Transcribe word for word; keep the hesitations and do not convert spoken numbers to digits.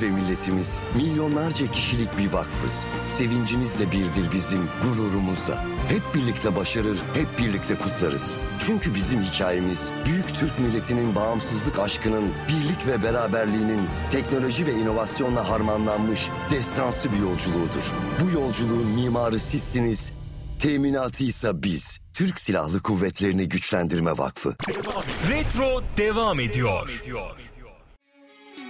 ve milletimiz milyonlarca kişilik bir vakfız. Sevincimiz de birdir bizim, gururumuz da. Hep birlikte başarır, hep birlikte kutlarız. Çünkü bizim hikayemiz büyük Türk milletinin bağımsızlık aşkının, birlik ve beraberliğinin teknoloji ve inovasyonla harmanlanmış destansı bir yolculuğudur. Bu yolculuğun mimarı sizsiniz, teminatıysa biz. Türk Silahlı Kuvvetleri'ni Güçlendirme Vakfı. Retro devam ediyor.